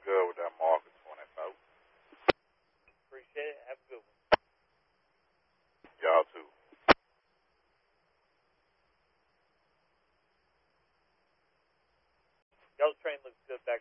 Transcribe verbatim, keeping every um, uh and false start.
good with that Marcus twenty-four. Appreciate it. Have a good one. Y'all too. Y'all's train looks good back